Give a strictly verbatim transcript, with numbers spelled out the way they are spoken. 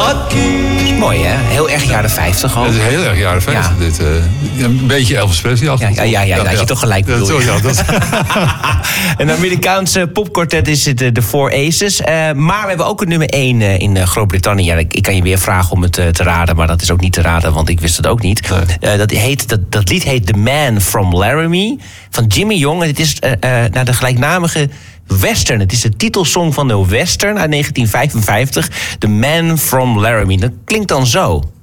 Mooi, hè? Heel erg jaren vijftig al. Het is heel erg jaren vijftig, Ja. dit. Uh, een beetje Elvis Presley. Ja, ja, ja, ja, dat had je toch gelijk bedoeld. Ja, dat... Een Amerikaanse popkwartet is het de Four Aces. Uh, maar we hebben ook een nummer één uh, in Groot-Brittannië. Ja, ik, ik kan je weer vragen om het uh, te raden, maar dat is ook niet te raden, want ik wist het ook niet. Nee. Uh, dat, heet, dat, dat lied heet The Man from Laramie van Jimmy Young. En het is uh, uh, naar de gelijknamige western. Het is de titelsong van de western uit negentien vijfenvijftig. The Man from Laramie. Dat klinkt dan zo.